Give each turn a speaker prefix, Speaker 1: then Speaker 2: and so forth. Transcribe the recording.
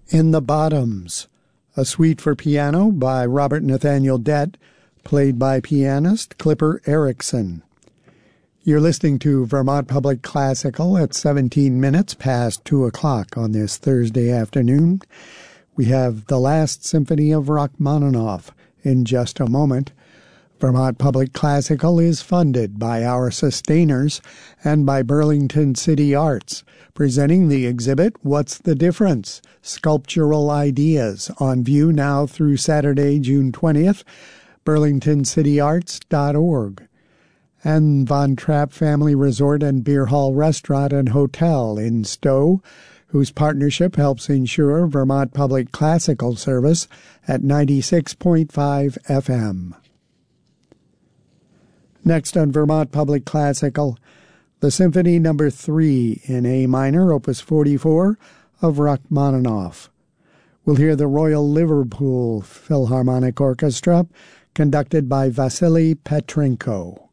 Speaker 1: In the Bottoms, a suite for piano by Robert Nathaniel Dett, played by pianist Clipper Erickson. You're listening to Vermont Public Classical at 17 minutes past 2 o'clock on this Thursday afternoon. We have the Last Symphony of Rachmaninoff in just a moment. Vermont Public Classical is funded by our sustainers and by Burlington City Arts, presenting the exhibit What's the Difference? Sculptural Ideas, on view now through Saturday, June 20th, burlingtoncityarts.org. And Von Trapp Family Resort and Beer Hall Restaurant and Hotel in Stowe, whose partnership helps ensure Vermont Public Classical service at 96.5 FM. Next on Vermont Public Classical, the Symphony No. 3 in A minor, Opus 44, of Rachmaninoff. We'll hear the Royal Liverpool Philharmonic Orchestra, conducted by Vasily Petrenko.